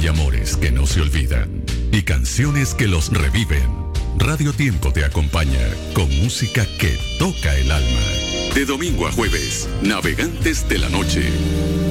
amores que no se olvidan y canciones que los reviven. Radio Tiempo te acompaña con música que toca el alma. De domingo a jueves, Navegantes de la Noche.